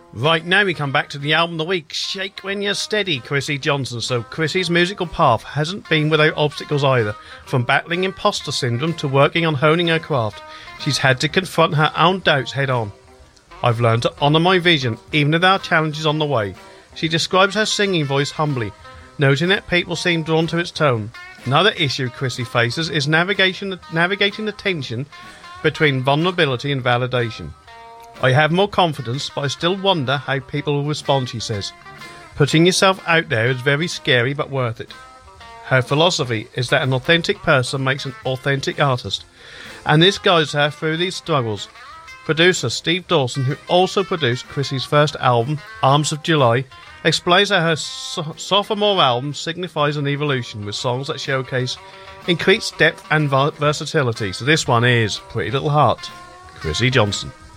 Right, now we come back to the album of the week, Shake When You're Steady, Chrissy Johnson. So Chrissy's musical path hasn't been without obstacles either. From battling imposter syndrome to working on honing her craft, she's had to confront her own doubts head on. I've learned to honour my vision, even if there are challenges on the way. She describes her singing voice humbly, noting that people seem drawn to its tone. Another issue Chrissy faces is navigating the tension between vulnerability and validation. I have more confidence, but I still wonder how people will respond, she says. Putting yourself out there is very scary but worth it. Her philosophy is that an authentic person makes an authentic artist, and this guides her through these struggles. Producer Steve Dawson, who also produced Chrissy's first album, Arms of July, explains how her sophomore album signifies an evolution with songs that showcase increased depth and versatility. So this one is Pretty Little Heart, Chrissy Johnson.